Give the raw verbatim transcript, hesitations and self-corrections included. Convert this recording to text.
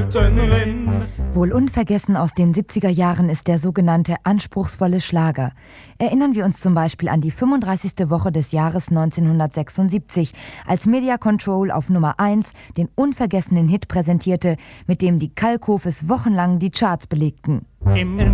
Gärtnerin. Wohl unvergessen aus den siebziger Jahren ist der sogenannte anspruchsvolle Schlager. Erinnern wir uns zum Beispiel an die fünfunddreißigste Woche des Jahres neunzehnhundertsechsundsiebzig, als Media Control auf Nummer eins den unvergessenen Hit präsentierte, mit dem die Kalkhofes wochenlang die Charts belegten. Im